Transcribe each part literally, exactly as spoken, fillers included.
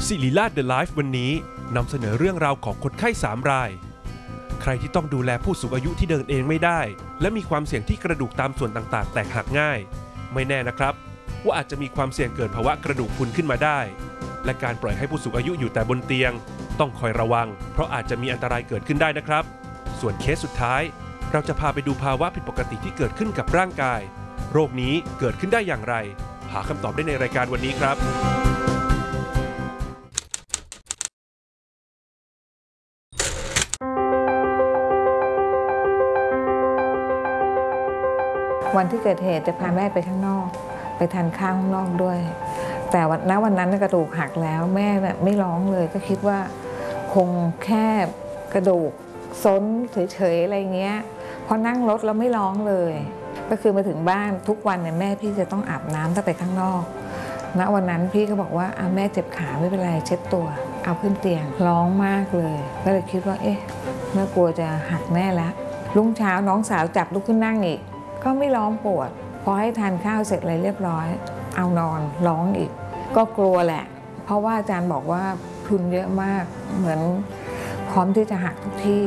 ศิริราช The Life วันนี้นำเสนอเรื่องราวของคนไข้สามรายใครที่ต้องดูแลผู้สูงอายุที่เดินเองไม่ได้และมีความเสี่ยงที่กระดูกตามส่วนต่างๆแตกหักง่ายไม่แน่นะครับว่าอาจจะมีความเสี่ยงเกิดภาวะกระดูกพรุนขึ้นมาได้และการปล่อยให้ผู้สูงอายุอยู่แต่บนเตียงต้องคอยระวังเพราะอาจจะมีอันตรายเกิดขึ้นได้นะครับส่วนเคสสุดท้ายเราจะพาไปดูภาวะผิดปกติที่เกิดขึ้นกับร่างกายโรคนี้เกิดขึ้นได้อย่างไรหาคำตอบได้ในรายการวันนี้ครับวันที่เกิดเหตุจะพาแม่ไปข้างนอกไปทานข้าวข้างนอกด้วยแต่วันณวันนั้นกระดูกหักแล้วแม่ไม่ร้องเลยก็คิดว่าคงแค่กระดูกซนเฉยๆอะไรเงี้ยพอนั่งรถแล้วไม่ร้องเลยก็คือมาถึงบ้านทุกวันเนี่ยแม่พี่จะต้องอาบน้ำถ้าไปข้างนอกณวันนั้นพี่ก็บอกว่าแม่เจ็บขาไม่เป็นไรเช็ดตัวเอาขึ้นเตียงร้องมากเลยก็เลยคิดว่าเอ๊ะแม่กลัวจะหักแม่แล้วรุ่งเช้าน้องสาวจับลุกขึ้นนั่งอีกก็ไม่ร้องปวดพอให้ทานข้าวเสร็จอะไรเรียบร้อยเอานอนร้องอีกก็กลัวแหละเพราะว่าอาจารย์บอกว่าพรุนเยอะมากเหมือนพร้อมที่จะหักทุกที่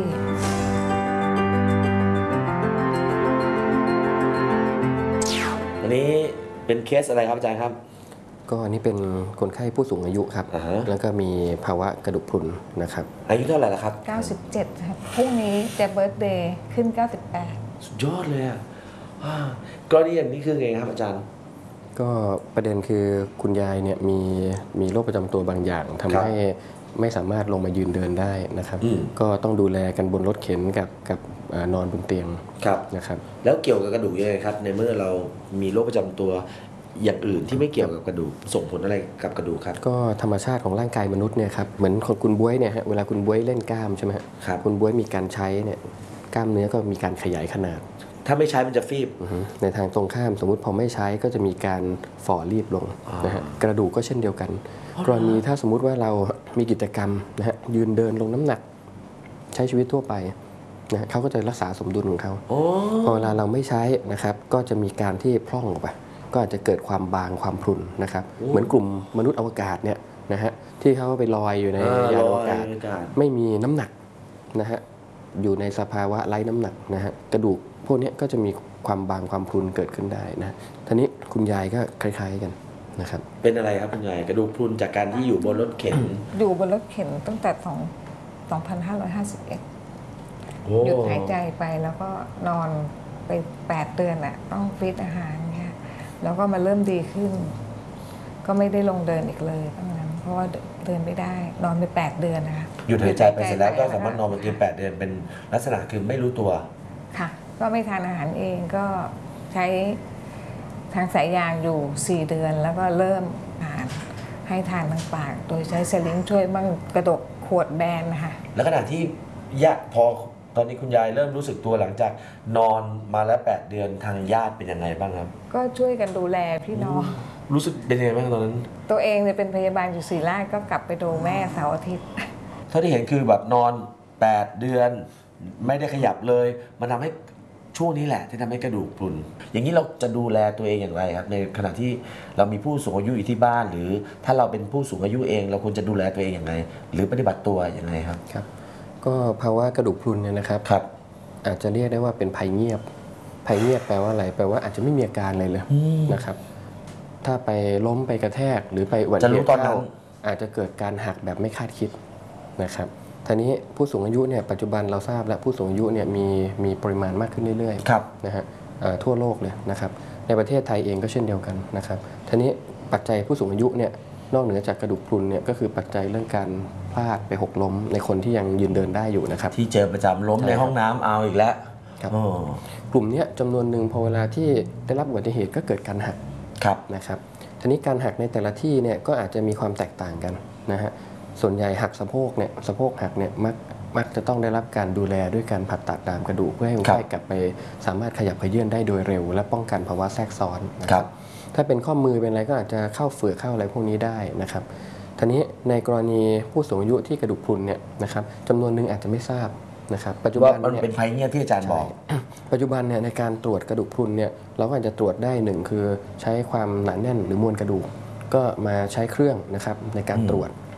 อันนี้เป็นเคสอะไรครับอาจารย์ครับก็อันนี้เป็นคนไข้ผู้สูงอายุครับ uh-huh. แล้วก็มีภาวะกระดูกพรุนนะครับอายุเท่าไหร่แล้วครับเก้าสิบเจ็ดครับพรุ่งนี้จะเบิร์ธเดย์ขึ้นเก้าสิบแปดสุดยอดเลยอ่ะกรณีอย่างนี้คือไงครับอาจารย์ก็ประเด็นคือคุณยายเนี่ยมีมีโรคประจำตัวบางอย่างทำให้ไม่สามารถลงมายืนเดินได้นะครับก็ต้องดูแลกันบนรถเข็นกับกับนอนบนเตียงนะครับแล้วเกี่ยวกับกระดูกยังไงครับในเมื่อเรามีโรคประจำตัวอย่างอื่นที่ไม่เกี่ยวกับกระดูกส่งผลอะไรกับกระดูกครับก็ธรรมชาติของร่างกายมนุษย์เนี่ยครับเหมือนคนคุณบ๊วยเนี่ยฮะเวลาคุณบ๊วยเล่นกล้ามใช่ไหมครับคุณบ๊วยมีการใช้เนี่ยกล้ามเนื้อก็มีการขยายขนาดถ้าไม่ใช้มันจะฟีบในทางตรงข้ามสมมุติพอไม่ใช้ก็จะมีการฝ่อรีบลงนะฮะกระดูกก็เช่นเดียวกันกรณีถ้าสมมุติว่าเรามีกิจกรรมนะฮะยืนเดินลงน้ำหนักใช้ชีวิตทั่วไปนะเขาก็จะรักษาสมดุลของเขาพอเวลาเราไม่ใช้นะครับก็จะมีการที่พร่องออกไปก็อาจจะเกิดความบางความพรุนนะครับเหมือนกลุ่มมนุษย์อวกาศเนี่ยนะฮะที่เขาไปลอยอยู่ในยานอวกาศไม่มีน้ำหนักนะฮะอยู่ในสภาวะไร้น้ำหนักนะฮะกระดูกพวกนี้ก็จะมีความบางความพรุนเกิดขึ้นได้นะทีนี้คุณยายก็คล้ายๆกันนะครับเป็นอะไรครับคุณยายกระดูกพรุนจากการที่อยู่บนรถเข็นอยู่บนรถเข็นตั้งแต่สองพันห้าร้อยห้าสิบเอ็ดหยุดหายใจไปแล้วก็นอนไปแปดเดือนอ่ะต้องฟีดอาหารเงี้ยแล้วก็มาเริ่มดีขึ้นก็ไม่ได้ลงเดินอีกเลยตั้งนั้นเพราะว่าเดินไม่ได้นอนไปแปดเดือนนะคะหยุดหายใจไปเสร็จแล้วก็สามารถนอนบนเตียงแปดเดือนเป็นลักษณะคือไม่รู้ตัวค่ะก็ไม่ทานอาหารเองก็ใช้ทางสายยางอยู่สี่เดือนแล้วก็เริ่มทานให้ทานทางปากโดยใช้สลิงช่วยบ้างกระดกขวดแบนนะคะแล้วขณะที่ญาติพอตอนนี้คุณยายเริ่มรู้สึกตัวหลังจากนอนมาแล้วแปดเดือนทางญาติเป็นยังไงบ้างครับก็ช่วยกันดูแลพี่น้องรู้สึกเป็นยังไงบ้างตอนนั้นตัวเองเนี่ยเป็นพยาบาลอยู่ศรีราชก็กลับไปดูแม่เสาร์อาทิตย์เท่าที่เห็นคือแบบนอนแปดเดือนไม่ได้ขยับเลยมันทำให้ช่วงนี้แหละที่ทำให้กระดูกพรุนอย่างนี้เราจะดูแลตัวเองอย่างไรครับในขณะที่เรามีผู้สูงอายุอยู่ที่บ้านหรือถ้าเราเป็นผู้สูงอายุเองเราควรจะดูแลตัวเองอย่างไรหรือปฏิบัติตัวอย่างไรครับครับก็ภาวะกระดูกพรุนเนี่ยนะครับครับอาจจะเรียกได้ว่าเป็นภัยเงียบภัยเงียบแปลว่าอะไรแปลว่าอาจจะไม่มีอาการอะไรเลยนะครับถ้าไปล้มไปกระแทกหรือไปอุบัติเหตุเข้าอาจจะเกิดการหักแบบไม่คาดคิดนะครับทีนี้ผู้สูงอายุเนี่ยปัจจุบันเราทราบแล้วผู้สูงอายุเนี่ยมีมีปริมาณมากขึ้นเรื่อยๆนะฮะทั่วโลกเลยนะครับในประเทศไทยเองก็เช่นเดียวกันนะครับทีนี้ปัจจัยผู้สูงอายุเนี่ยนอกเหนือจากกระดูกพรุนเนี่ยก็คือปัจจัยเรื่องการพลาดไปหกล้มในคนที่ยังยืนเดินได้อยู่นะครับที่เจอประจำล้มในห้องน้ำเอาอีกแล้วกลุ่มนี้จำนวนหนึ่งพอเวลาที่ได้รับอุบัติเหตุก็เกิดการหักนะครับทีนี้การหักในแต่ละที่เนี่ยก็อาจจะมีความแตกต่างกันนะฮะส่วนใหญ่หักสะโพกเนี่ยสะโพกหักเนี่ยมักมักจะต้องได้รับการดูแลด้วยการผ่าตัดดามกระดูกเพื่อให้คนไข้กลับไปสามารถขยับเขยื้อนได้โดยเร็วและป้องกันภาวะแทรกซ้อนนะครับถ้าเป็นข้อมือเป็นอะไรก็อาจจะเข้าเฝือกเข้าอะไรพวกนี้ได้นะครับทีนี้ในกรณีผู้สูงอายุที่กระดูกพรุนเนี่ยนะครับจำนวนหนึ่งอาจจะไม่ทราบนะครับปัจจุบันมันเป็นภัยเงียบที่อาจารย์บอกปัจจุบันเนี่ยในการตรวจกระดูกพรุนเนี่ยเราก็อาจจะตรวจได้หนึ่งคือใช้ความหนาแน่นหรือมวลกระดูกก็มาใช้เครื่องนะครับในการตรวจ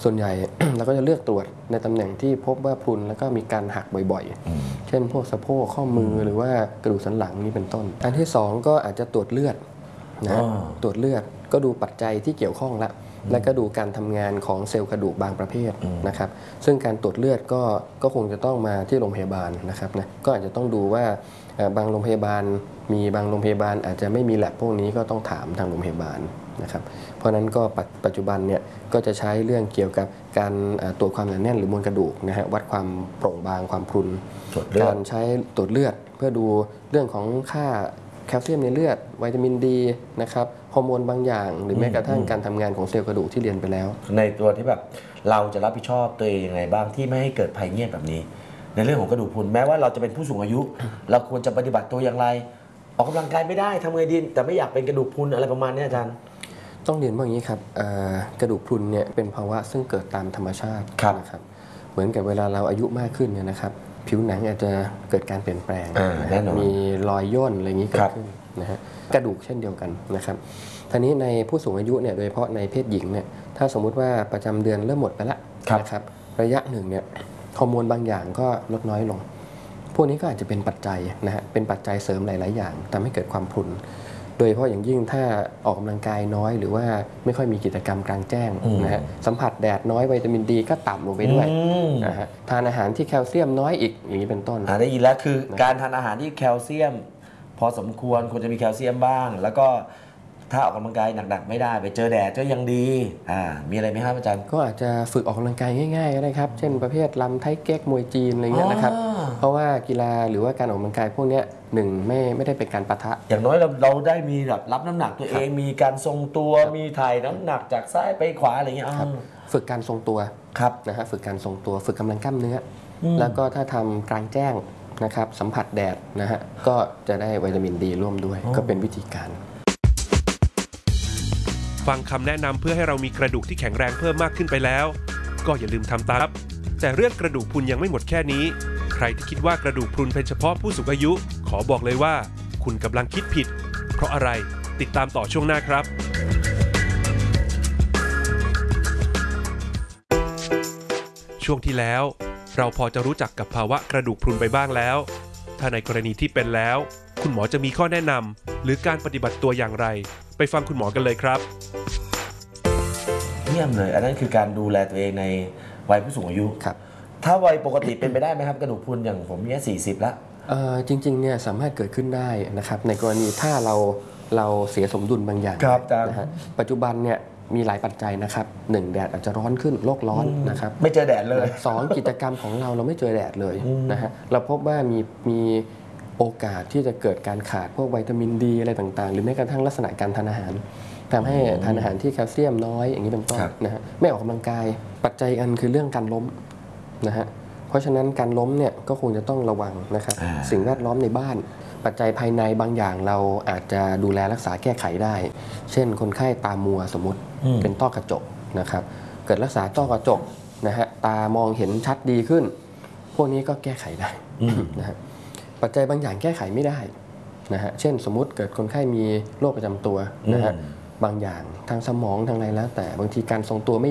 ส่วนใหญ่ เราก็จะเลือกตรวจในตำแหน่งที่พบว่าพรุนแล้วก็มีการหักบ่อยๆ เช่นพวกสะโพกข้อมือหรือว่ากระดูกสันหลังนี้เป็นต้นอันที่สองก็อาจจะตรวจเลือดนะตรวจเลือดก็ดูปัจจัยที่เกี่ยวข้องละและก็ดูการทำงานของเซลล์กระดูกบางประเภทนะครับซึ่งการตรวจเลือดก็ก็คงจะต้องมาที่โรงพยาบาลนะครับนะก็อาจจะต้องดูว่าบางโรงพยาบาลมีบางโรงพยาบาลอาจจะไม่มีแลบพวกนี้ก็ต้องถามทางโรงพยาบาลนะครับเพราะนั้นก็ปัจจุบันเนี่ยก็จะใช้เรื่องเกี่ยวกับการตรวจความหนาแน่นหรือมวลกระดูกนะฮะวัดความโปร่งบางความพรุนการใช้ตรวจเลือดเพื่อดูเรื่องของค่าแคลเซียมในเลือดวิตามินดีนะครับฮอร์โมนบางอย่างหรือแม้กระทั่งการทำงานของเซลล์กระดูกที่เรียนไปแล้วในตัวที่แบบเราจะรับผิดชอบตัวเองยังไงบ้างที่ไม่ให้เกิดภัยเงียบแบบนี้ในเรื่องของกระดูกพรุนแม้ว่าเราจะเป็นผู้สูงอายุ เราควรจะปฏิบัติตัวอย่างไรออกกำลังกายไม่ได้ทำไงดีแต่ไม่อยากเป็นกระดูกพรุนอะไรประมาณนี้อาจารย์ต้องเรียนว่าอย่างนี้ครับกระดูกพรุนเนี่ยเป็นภาวะซึ่งเกิดตามธรรมชาตินะครับเหมือนกับเวลาเราอายุมากขึ้นเนี่ยนะครับผิวหนังอาจจะเกิดการเปลี่ยนแปลงมีรอยย่นอะไรอย่างนี้เกิดขึ้นนะฮะกระดูกเช่นเดียวกันนะครับทีนี้ในผู้สูงอายุเนี่ยโดยเฉพาะในเพศหญิงเนี่ยถ้าสมมุติว่าประจำเดือนเริ่มหมดไปแล้วนะครับระยะหนึ่งเนี่ยฮอร์โมนบางอย่างก็ลดน้อยลงพวกนี้ก็อาจจะเป็นปัจจัยนะฮะเป็นปัจจัยเสริมหลายๆอย่างทำให้เกิดความพรุนโดยเฉพาะอย่างยิ่งถ้าออกกำลังกายน้อยหรือว่าไม่ค่อยมีกิจกรรมกลางแจ้งนะฮะสัมผัสแดดน้อยวิตามินดีก็ต่ำลงไปด้วยนะฮะทานอาหารที่แคลเซียมน้อยอีกอย่างนี้เป็นต้นอ่าได้ยินแล้วคือการทานอาหารที่แคลเซียมพอสมควรควรจะมีแคลเซียมบ้างแล้วก็ถ้าออกกำลังกายหนักๆไม่ได้ไปเจอแดดก็ยังดีอ่ามีอะไรไหมครับอาจารย์ก็อาจจะฝึกออกกำลังกายง่ายๆก็ได้ครับเช่นประเภทลำไทเก๊กมวยจีนอะไรเงี้ยนะครับเพราะว่ากีฬาหรือว่าการออกกำลังกายพวกนี้หนึ่งไม่ไม่ได้เป็นการปะทะอย่างน้อยเราเราได้มีแบบรับน้ำหนักตัวเองมีการทรงตัวมีถ่ายน้ำหนักจากซ้ายไปขวาอะไรเงี้ยฝึกการทรงตัวนะฮะฝึกการทรงตัวฝึกกำลังกล้ามเนื้อแล้วก็ถ้าทำกลางแจ้งนะครับสัมผัสแดดนะฮะก็จะได้วิตามินดีร่วมด้วยก็เป็นวิธีการฟังคำแนะนำเพื่อให้เรามีกระดูกที่แข็งแรงเพิ่มมากขึ้นไปแล้วก็อย่าลืมทำตามแต่เรื่องกระดูกพรุนยังไม่หมดแค่นี้ใครที่คิดว่ากระดูกพรุนเป็นเฉพาะผู้สูงอายุขอบอกเลยว่าคุณกำลังคิดผิดเพราะอะไรติดตามต่อช่วงหน้าครับช่วงที่แล้วเราพอจะรู้จักกับภาวะกระดูกพรุนไปบ้างแล้วถ้าในกรณีที่เป็นแล้วคุณหมอจะมีข้อแนะนำหรือการปฏิบัติตัวอย่างไรไปฟังคุณหมอกันเลยครับเยี่ยมเลยอันนั้นคือการดูแลตัวเองในวัยผู้สูงอายุครับถ้าวัยปกติเป็นไปได้ไหมครับกระดูกพรุนอย่างผมเนี่ยสี่สิบแล้วจริงๆเนี่ยสามารถเกิดขึ้นได้นะครับในกรณีถ้าเราเราเสียสมดุลบางอย่างนะฮะปัจจุบันเนี่ยมีหลายปัจจัยนะครับหนึ่งแดดอาจจะร้อนขึ้นโลกร้อนนะครับไม่เจอแดดเลยสองกิจกรรมของเราเราไม่เจอแดดเลยนะฮะเราพบว่ามีมีโอกาสที่จะเกิดการขาดพวกวิตามินดีอะไรต่างๆหรือแม้กระทั่งลักษณะการทานอาหารทำให้ทานอาหารที่แคลเซียมน้อยอย่างนี้เป็นต้นนะฮะไม่ออกกำลังกายปัจจัยอันคือเรื่องการล้มนะฮะเพราะฉะนั้นการล้มเนี่ยก็คงจะต้องระวังนะครับสิ่งแวดล้อมในบ้านปัจจัยภายในบางอย่างเราอาจจะดูแลรักษาแก้ไขได้เช่นคนไข้ตามัวสมมติเป็นต้อกระจกนะครับเกิดรักษาต้อกระจกนะฮะตามองเห็นชัดดีขึ้นพวกนี้ก็แก้ไขได้นะฮะปัจจัยบางอย่างแก้ไขไม่ได้นะฮะเช่นสมมุติเกิดคนไข้มีโรคประจำตัวนะฮะบางอย่างทางสมองทางอะไรแล้วแต่บางทีการทรงตัวไม่